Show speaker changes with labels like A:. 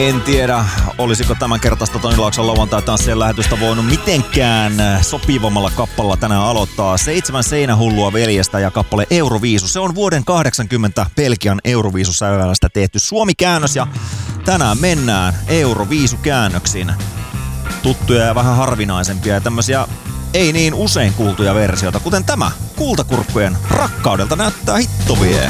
A: En tiedä, olisiko tämän kertaista Toni Laakson lauantai-tanssien lähetystä voinut mitenkään sopivammalla kappalla tänään aloittaa. 7 seinähullua veljestä ja kappale Euroviisu. Se on vuoden 80 Belgian Euroviisusäylästä tehty Suomi-käännös ja tänään mennään Euroviisukäännöksin. Tuttuja ja vähän harvinaisempia ja tämmöisiä ei niin usein kuultuja versioita, kuten tämä Kultakurkkujen Rakkaudelta näyttää hittovie.